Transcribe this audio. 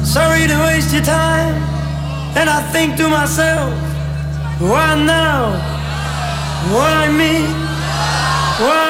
Sorry to waste your time. And I think to myself, why now? Why me? Why